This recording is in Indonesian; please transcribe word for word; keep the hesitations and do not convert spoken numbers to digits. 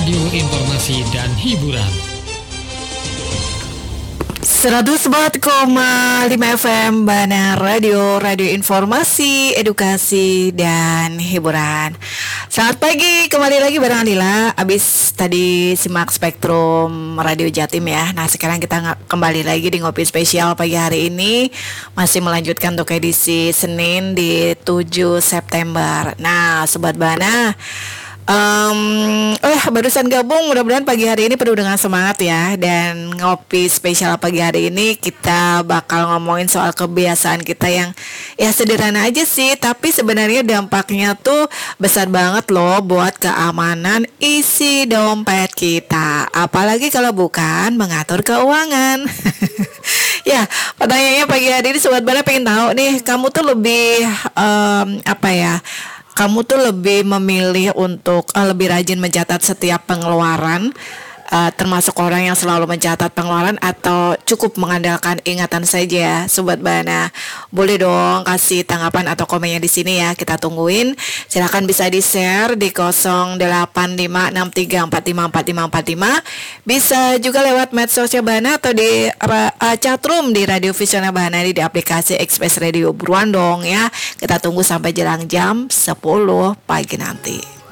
Radio Informasi dan Hiburan seratus empat koma lima F M Bana Radio, Radio Informasi, Edukasi, dan Hiburan. Selamat pagi, kembali lagi bareng Adila. Abis tadi simak Spektrum Radio Jatim ya. Nah sekarang kita ng- kembali lagi di Ngopi Spesial pagi hari ini. Masih melanjutkan untuk edisi Senin di tujuh September. Nah Sobat Bana, Um, oh ya, barusan gabung, mudah-mudahan pagi hari ini penuh dengan semangat ya. Dan ngopi spesial pagi hari ini kita bakal ngomongin soal kebiasaan kita yang ya sederhana aja sih, tapi sebenarnya dampaknya tuh besar banget loh buat keamanan isi dompet kita. Apalagi kalau bukan mengatur keuangan. Ya, pertanyaannya pagi hari ini Sobat Bana pengen tahu nih, kamu tuh lebih um, apa ya? Kamu tuh lebih memilih untuk uh, lebih rajin mencatat setiap pengeluaran, uh, termasuk orang yang selalu mencatat pengeluaran, atau cukup mengandalkan ingatan saja, Sobat Bana? Boleh dong kasih tanggapan atau komennya di sini ya, kita tungguin. Silakan bisa di-share di nol delapan lima enam tiga empat lima empat lima empat lima. Bisa juga lewat medsosnya Bana atau di uh, chatroom di Radio Visionnya Bana di, di aplikasi Express Radio. Buruan dong ya. Kita tunggu sampai jelang jam sepuluh pagi nanti.